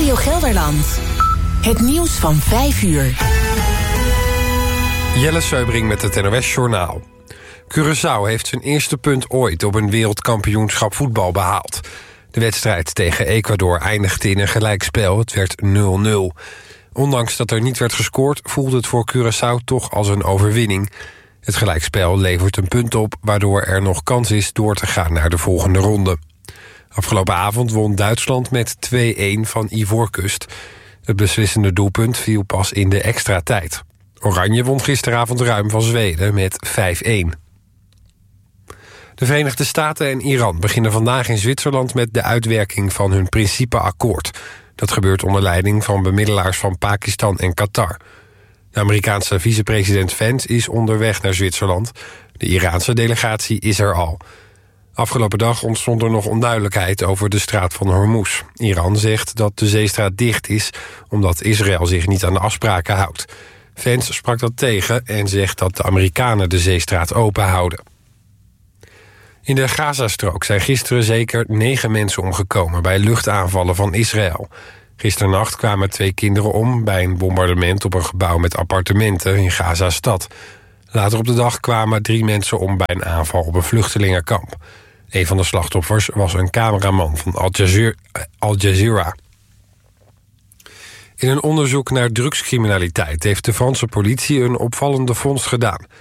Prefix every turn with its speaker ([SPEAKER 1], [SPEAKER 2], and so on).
[SPEAKER 1] Radio Gelderland. Het nieuws van 5 uur.
[SPEAKER 2] Jelle Seubring met het NOS-journaal. Curaçao heeft zijn eerste punt ooit op een wereldkampioenschap voetbal behaald. De wedstrijd tegen Ecuador eindigde in een gelijkspel. Het werd 0-0. Ondanks dat er niet werd gescoord, voelde het voor Curaçao toch als een overwinning. Het gelijkspel levert een punt op, waardoor er nog kans is door te gaan naar de volgende ronde. Afgelopen avond won Duitsland met 2-1 van Ivoorkust. Het beslissende doelpunt viel pas in de extra tijd. Oranje won gisteravond ruim van Zweden met 5-1. De Verenigde Staten en Iran beginnen vandaag in Zwitserland met de uitwerking van hun principeakkoord. Dat gebeurt onder leiding van bemiddelaars van Pakistan en Qatar. De Amerikaanse vicepresident Vance is onderweg naar Zwitserland. De Iraanse delegatie is er al. Afgelopen dag ontstond er nog onduidelijkheid over de straat van Hormuz. Iran zegt dat de zeestraat dicht is, omdat Israël zich niet aan de afspraken houdt. Vance sprak dat tegen en zegt dat de Amerikanen de zeestraat open houden. In de Gazastrook zijn gisteren zeker 9 mensen omgekomen bij luchtaanvallen van Israël. Gisternacht kwamen 2 kinderen om bij een bombardement op een gebouw met appartementen in Gaza-stad. Later op de dag kwamen 3 mensen om bij een aanval op een vluchtelingenkamp. Een van de slachtoffers was een cameraman van Al Jazeera. In een onderzoek naar drugscriminaliteit heeft de Franse politie een opvallende vondst gedaan.